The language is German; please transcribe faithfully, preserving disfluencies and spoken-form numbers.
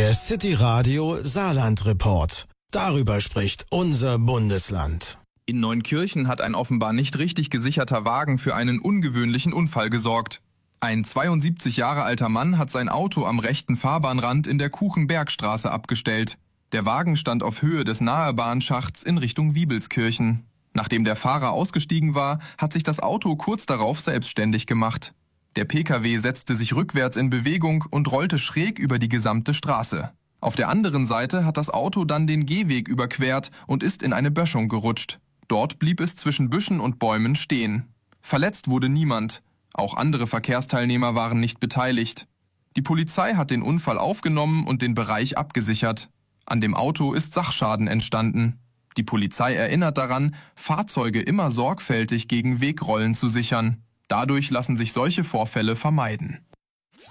Der City Radio Saarland Report. Darüber spricht unser Bundesland. In Neunkirchen hat ein offenbar nicht richtig gesicherter Wagen für einen ungewöhnlichen Unfall gesorgt. Ein zweiundsiebzig Jahre alter Mann hat sein Auto am rechten Fahrbahnrand in der Kuchenbergstraße abgestellt. Der Wagen stand auf Höhe des Nahebahnschachts in Richtung Wiebelskirchen. Nachdem der Fahrer ausgestiegen war, hat sich das Auto kurz darauf selbstständig gemacht. Der Pkw setzte sich rückwärts in Bewegung und rollte schräg über die gesamte Straße. Auf der anderen Seite hat das Auto dann den Gehweg überquert und ist in eine Böschung gerutscht. Dort blieb es zwischen Büschen und Bäumen stehen. Verletzt wurde niemand. Auch andere Verkehrsteilnehmer waren nicht beteiligt. Die Polizei hat den Unfall aufgenommen und den Bereich abgesichert. An dem Auto ist Sachschaden entstanden. Die Polizei erinnert daran, Fahrzeuge immer sorgfältig gegen Wegrollen zu sichern. Dadurch lassen sich solche Vorfälle vermeiden.